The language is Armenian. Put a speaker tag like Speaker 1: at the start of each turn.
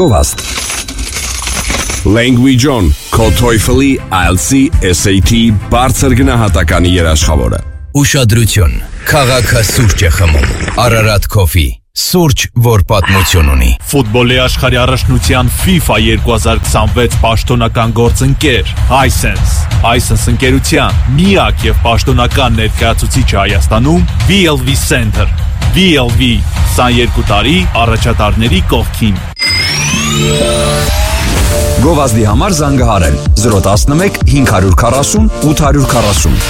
Speaker 1: Գովաստ Language On, քո TOEFL-ի, IELTS-ի, SAT-ի բարձր գնահատականի երաշխավորը։
Speaker 2: Ուշադրություն, քաղաքը սուրճ է խմում, Ararat Coffee, սուրճ, որ պատմություն ունի։
Speaker 3: Ֆուտբոլի աշխարհի առաջնության FIFA 2026 պաշտոնական գործընկեր Hisense ընկերության միակ եւ պաշտոնական ներկայացուցիչը Հայաստանում VLV Center, VLV 22 տարի առաջատարների կողքին։
Speaker 1: Գովազդի համար զանգահարել 011 540 840